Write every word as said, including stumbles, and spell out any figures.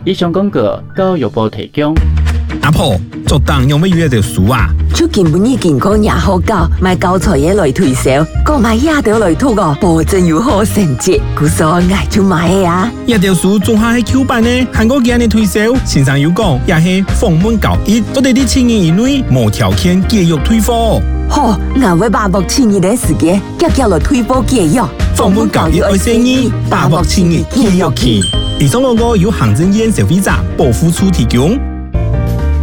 以上广告由药保提供。 阿婆，做当用要约着书啊？ 出健本已健康也好教，买教材嘢来推销，购买亚条来吐个，保证有好成绩。故所爱就买的啊！ 亚条书做下係 Q 版呢，韓國今日推銷，線上有講也係封門交易，我哋啲千元以內無條件繼續退貨。 好，我會把握千二的時間，急急來退貨繼續。 封門交易愛生意，把握千元繼續去。以上廣告由行政院消費者保護處提供。